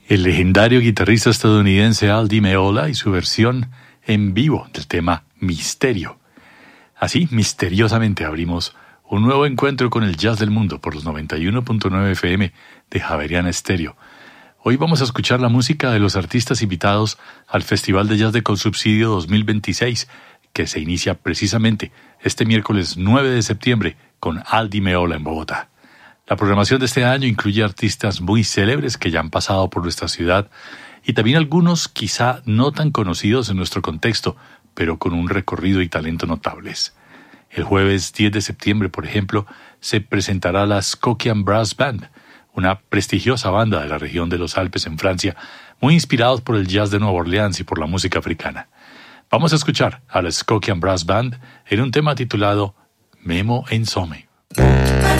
el legendario guitarrista estadounidense Al Di Meola y su versión en vivo del tema Misterio. Así, misteriosamente abrimos un nuevo encuentro con el jazz del mundo por los 91.9 FM de Javeriana Estéreo. Hoy vamos a escuchar la música de los artistas invitados al Festival de Jazz de Consubsidio 2026, que se inicia precisamente este miércoles 9 de septiembre con Al Di Meola en Bogotá. La programación de este año incluye artistas muy célebres que ya han pasado por nuestra ciudad y también algunos quizá no tan conocidos en nuestro contexto, pero con un recorrido y talento notables. El jueves 10 de septiembre, por ejemplo, se presentará la Skokian Brass Band, una prestigiosa banda de la región de los Alpes en Francia, muy inspirados por el jazz de Nueva Orleans y por la música africana. Vamos a escuchar a la Skokian Brass Band en un tema titulado Memo Ensome.